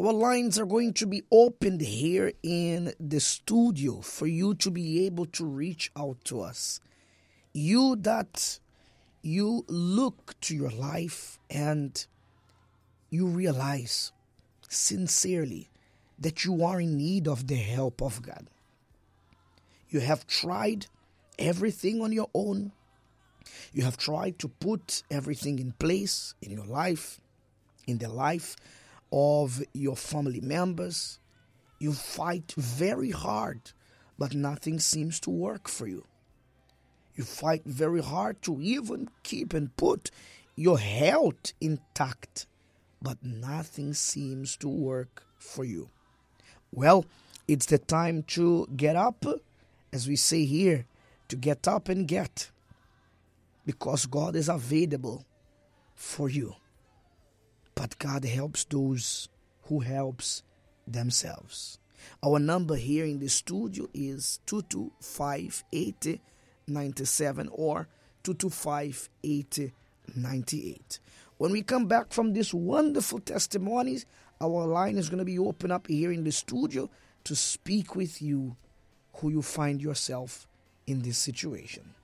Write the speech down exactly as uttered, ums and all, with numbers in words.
Our lines are going to be opened here in the studio for you to be able to reach out to us. You that you look to your life and you realize sincerely that you are in need of the help of God. You have tried everything on your own. You have tried to put everything in place in your life, in the life of your family members. You fight very hard, but nothing seems to work for you. You fight very hard to even keep and put your health intact, but nothing seems to work for you. Well, it's the time to get up, as we say here, to get up and get, because God is available for you. But God helps those who helps themselves. Our number here in the studio is two two five, eight zero nine seven or two two five, eight zero nine eight. When we come back from these wonderful testimonies, our line is going to be open up here in the studio to speak with you who you find yourself in this situation.